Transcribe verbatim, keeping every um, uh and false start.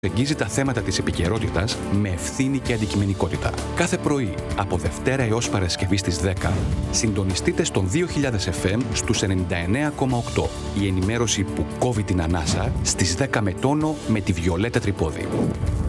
Εγγύζει τα θέματα της επικαιρότητας με ευθύνη και αντικειμενικότητα. Κάθε πρωί, από Δευτέρα έως Παρασκευή στις δέκα, συντονιστείτε στον δύο χιλιάδες εφ εμ στους ενενήντα εννέα κόμμα οκτώ. Η ενημέρωση που κόβει την ανάσα στις δέκα με τόνο με τη Βιολέτα Τρυπόδη.